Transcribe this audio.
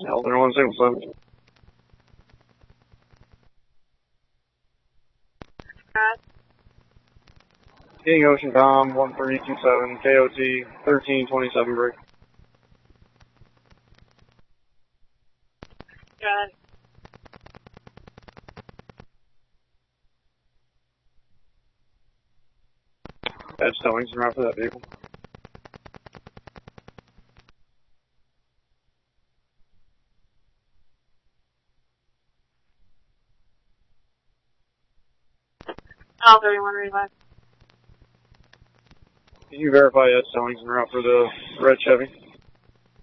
Elder 167. King Ocean Com 1327, KOT 1327 break. Got it. Bad stowings around for that vehicle. All 31 revive. Can you verify that stowings en route for the red Chevy?